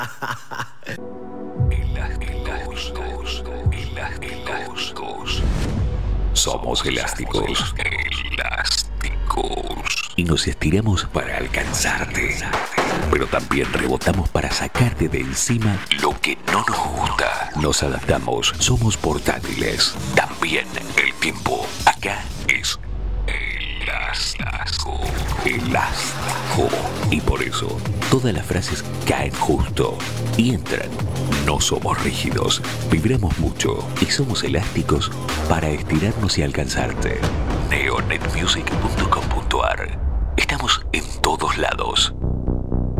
Elásticos. Somos elásticos. Y nos estiramos para alcanzarte. Pero también rebotamos para sacarte de encima lo que no nos gusta. Nos adaptamos. Somos portátiles. También el tiempo. Acá es elástico. Elástico. Y por eso, todas las frases caen justo y entran. No somos rígidos, vibramos mucho y somos elásticos para estirarnos y alcanzarte. Neonetmusic.com.ar. Estamos en todos lados.